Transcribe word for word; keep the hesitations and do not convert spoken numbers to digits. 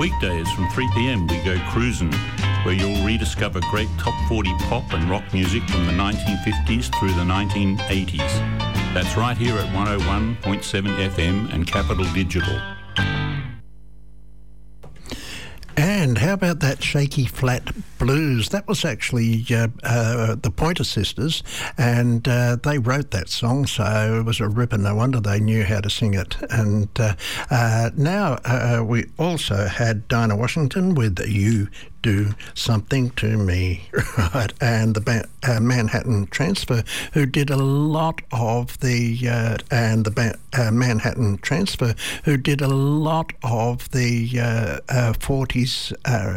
Weekdays from three p.m. we go cruising, where you'll rediscover great top forty pop and rock music from the nineteen fifties through the nineteen eighties. That's right here at one oh one point seven F M and Capital Digital. And how about that Shaky Flat Blues? That was actually uh, uh, the Pointer Sisters, and uh, they wrote that song, so it was a ripper. No wonder they knew how to sing it. And uh, uh, now uh, we also had Dinah Washington with You Do Something to Me, right? And the ba- uh, Manhattan Transfer, who did a lot of the uh, and the ba- uh, Manhattan Transfer, who did a lot of the uh, uh, forties. Uh,